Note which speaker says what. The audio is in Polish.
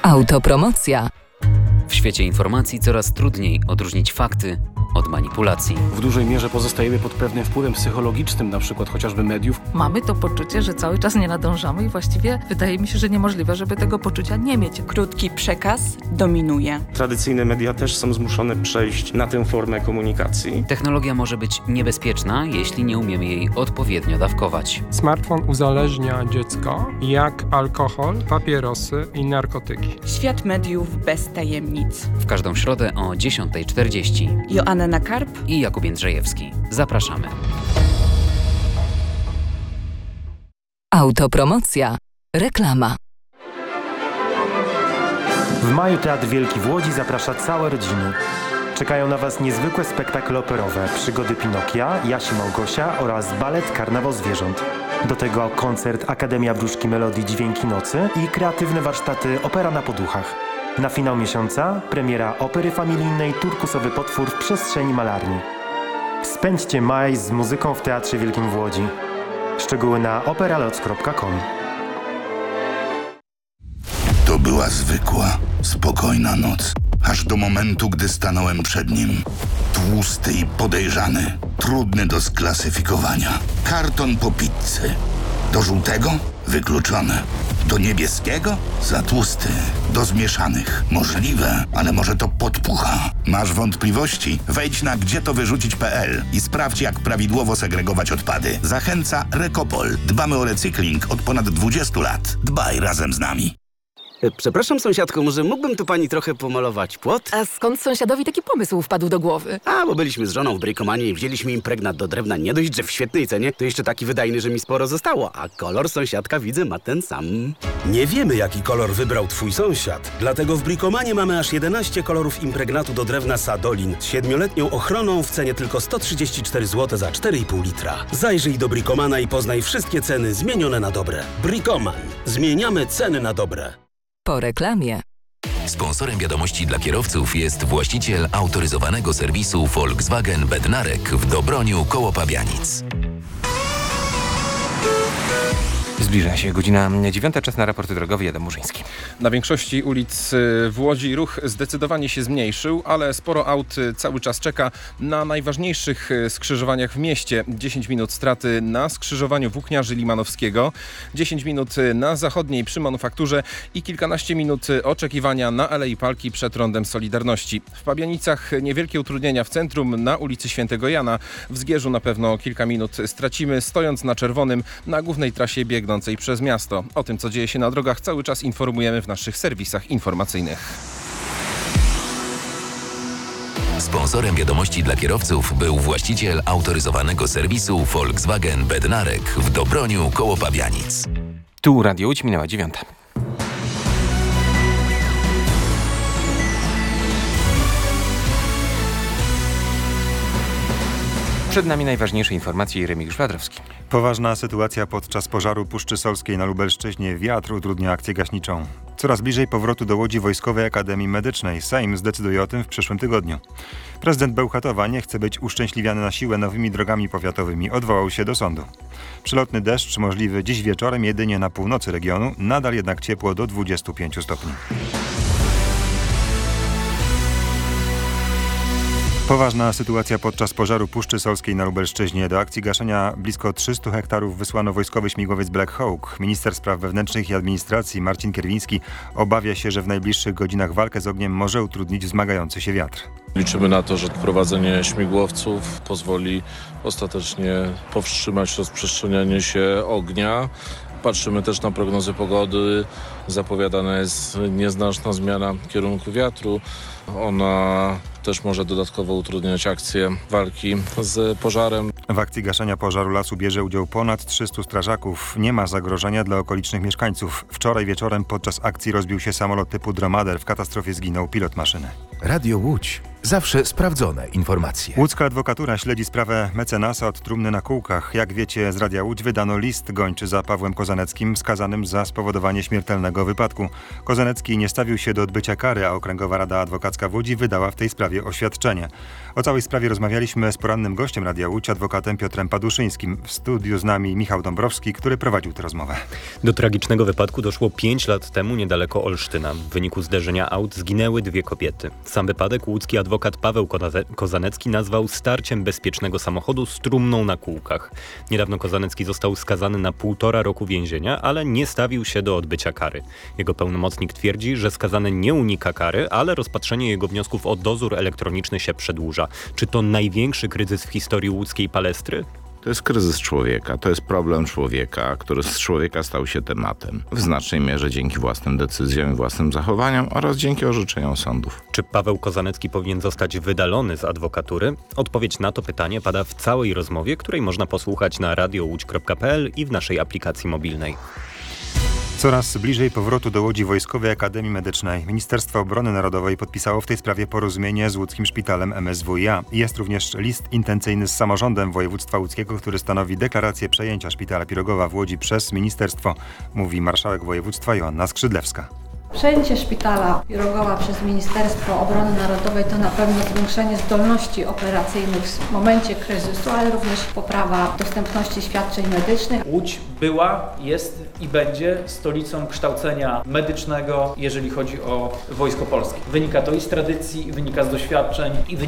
Speaker 1: Autopromocja.
Speaker 2: W świecie informacji coraz trudniej odróżnić fakty od manipulacji.
Speaker 3: W dużej mierze pozostajemy pod pewnym wpływem psychologicznym, na przykład chociażby mediów.
Speaker 4: Mamy to poczucie, że cały czas nie nadążamy i właściwie wydaje mi się, że niemożliwe, żeby tego poczucia nie mieć.
Speaker 5: Krótki przekaz dominuje.
Speaker 6: Tradycyjne media też są zmuszone przejść na tę formę komunikacji.
Speaker 2: Technologia może być niebezpieczna, jeśli nie umiemy jej odpowiednio dawkować.
Speaker 7: Smartfon uzależnia dziecko jak alkohol, papierosy i narkotyki.
Speaker 5: Świat mediów bez tajemnic.
Speaker 2: W każdą środę o 10:40.
Speaker 5: Joanna Karp
Speaker 2: i Jakub Jędrzejewski. Zapraszamy.
Speaker 1: Autopromocja. Reklama.
Speaker 8: W maju Teatr Wielki w Łodzi zaprasza całe rodziny. Czekają na Was niezwykłe spektakle operowe, przygody Pinokia, Jasi Małgosia oraz balet Karnawał Zwierząt. Do tego koncert Akademia Wróżki Melodii Dźwięki Nocy i kreatywne warsztaty Opera na poduchach. Na finał miesiąca premiera opery familijnej Turkusowy potwór w przestrzeni malarni. Spędźcie maj z muzyką w Teatrze Wielkim w Łodzi. Szczegóły na operaloc.com.
Speaker 9: To była zwykła, spokojna noc. Aż do momentu, gdy stanąłem przed nim. Tłusty i podejrzany, trudny do sklasyfikowania. Karton po pizzy. Do żółtego? Wykluczone. Do niebieskiego? Za tłusty. Do zmieszanych? Możliwe, ale może to podpucha. Masz wątpliwości? Wejdź na gdzietowyrzucić.pl i sprawdź, jak prawidłowo segregować odpady. Zachęca Rekopol. Dbamy o recykling od ponad 20 lat. Dbaj razem z nami.
Speaker 10: Przepraszam, sąsiadko, może mógłbym tu pani trochę pomalować płot?
Speaker 11: A skąd sąsiadowi taki pomysł wpadł do głowy?
Speaker 10: Bo byliśmy z żoną w Brikomanie i wzięliśmy impregnat do drewna nie dość, że w świetnej cenie, to jeszcze taki wydajny, że mi sporo zostało. A kolor sąsiadka, widzę, ma ten sam.
Speaker 12: Nie wiemy, jaki kolor wybrał twój sąsiad. Dlatego w Brikomanie mamy aż 11 kolorów impregnatu do drewna Sadolin z 7-letnią ochroną w cenie tylko 134 zł za 4,5 litra. Zajrzyj do Brikomana i poznaj wszystkie ceny zmienione na dobre. Brikoman. Zmieniamy ceny na dobre.
Speaker 1: Po reklamie.
Speaker 13: Sponsorem wiadomości dla kierowców jest właściciel autoryzowanego serwisu Volkswagen Bednarek w Dobroniu koło Pabianic.
Speaker 14: Zbliża się godzina 9, czas na raporty drogowe. Jeden Murzyński.
Speaker 15: Na większości ulic w Łodzi ruch zdecydowanie się zmniejszył, ale sporo aut cały czas czeka na najważniejszych skrzyżowaniach w mieście. 10 minut straty na skrzyżowaniu Włókniarzy Limanowskiego, 10 minut na zachodniej przy Manufakturze i kilkanaście minut oczekiwania na Alei Palki przed Rondem Solidarności. W Pabianicach niewielkie utrudnienia w centrum na ulicy Świętego Jana. W Zgierzu na pewno kilka minut stracimy, stojąc na czerwonym na głównej trasie biegnącej przez miasto. O tym, co dzieje się na drogach, cały czas informujemy w naszych serwisach informacyjnych.
Speaker 13: Sponsorem wiadomości dla kierowców był właściciel autoryzowanego serwisu Volkswagen Bednarek w Dobroniu koło Pabianic.
Speaker 14: Tu Radio Łódź, minęła 9. Przed nami najważniejsze informacje i Remigiusz Wadrowski.
Speaker 16: Poważna sytuacja podczas pożaru Puszczy Solskiej na Lubelszczyźnie. Wiatr utrudnia akcję gaśniczą. Coraz bliżej powrotu do Łodzi Wojskowej Akademii Medycznej. Sejm zdecyduje o tym w przyszłym tygodniu. Prezydent Bełchatowa nie chce być uszczęśliwiany na siłę nowymi drogami powiatowymi. Odwołał się do sądu. Przelotny deszcz możliwy dziś wieczorem jedynie na północy regionu. Nadal jednak ciepło do 25 stopni. Poważna sytuacja podczas pożaru Puszczy Solskiej na Lubelszczyźnie. Do akcji gaszenia blisko 300 hektarów wysłano wojskowy śmigłowiec Black Hawk. Minister spraw wewnętrznych i administracji Marcin Kierwiński obawia się, że w najbliższych godzinach walkę z ogniem może utrudnić wzmagający się wiatr.
Speaker 17: Liczymy na to, że wprowadzenie śmigłowców pozwoli ostatecznie powstrzymać rozprzestrzenianie się ognia. Patrzymy też na prognozy pogody. Zapowiadana jest nieznaczna zmiana kierunku wiatru. Ona też może dodatkowo utrudniać akcję walki z pożarem.
Speaker 16: W akcji gaszenia pożaru lasu bierze udział ponad 300 strażaków. Nie ma zagrożenia dla okolicznych mieszkańców. Wczoraj wieczorem podczas akcji rozbił się samolot typu Dromader. W katastrofie zginął pilot maszyny.
Speaker 18: Radio Łódź. Zawsze sprawdzone informacje.
Speaker 16: Łódzka adwokatura śledzi sprawę mecenasa od trumny na kółkach. Jak wiecie, z Radia Łódź wydano list gończy za Pawłem Kozaneckim, skazanym za spowodowanie śmiertelnego wypadku. Kozanecki nie stawił się do odbycia kary, a Okręgowa Rada Adwokacka w Łodzi wydała w tej sprawie oświadczenie. O całej sprawie rozmawialiśmy z porannym gościem Radia Łódź, adwokatem Piotrem Paduszyńskim. W studiu z nami Michał Dąbrowski, który prowadził tę rozmowę.
Speaker 19: Do tragicznego wypadku doszło 5 lat temu niedaleko Olsztyna. W wyniku zderzenia aut zginęły 2 kobiety. Sam wypadek łódzki adwokat Paweł Kozanecki nazwał starciem bezpiecznego samochodu z trumną na kółkach. Niedawno Kozanecki został skazany na 1,5 roku więzienia, ale nie stawił się do odbycia kary. Jego pełnomocnik twierdzi, że skazany nie unika kary, ale rozpatrzenie jego wniosków o dozór elektroniczny się przedłuża. Czy to największy kryzys w historii łódzkiej palestry?
Speaker 20: To jest kryzys człowieka, to jest problem człowieka, który z człowieka stał się tematem. W znacznej mierze dzięki własnym decyzjom i własnym zachowaniom oraz dzięki orzeczeniom sądów.
Speaker 19: Czy Paweł Kozanecki powinien zostać wydalony z adwokatury? Odpowiedź na to pytanie pada w całej rozmowie, której można posłuchać na radiołódź.pl i w naszej aplikacji mobilnej.
Speaker 16: Coraz bliżej powrotu do Łodzi Wojskowej Akademii Medycznej. Ministerstwo Obrony Narodowej podpisało w tej sprawie porozumienie z łódzkim szpitalem MSWiA. Jest również list intencyjny z samorządem województwa łódzkiego, który stanowi deklarację przejęcia szpitala Pirogowa w Łodzi przez ministerstwo, mówi marszałek województwa Joanna Skrzydlewska.
Speaker 21: Przejęcie szpitala Pirogowa przez Ministerstwo Obrony Narodowej to na pewno zwiększenie zdolności operacyjnych w momencie kryzysu, ale również poprawa dostępności świadczeń medycznych.
Speaker 22: Łódź była, jest i będzie stolicą kształcenia medycznego, jeżeli chodzi o Wojsko Polskie. Wynika to i z tradycji, wynika z doświadczeń i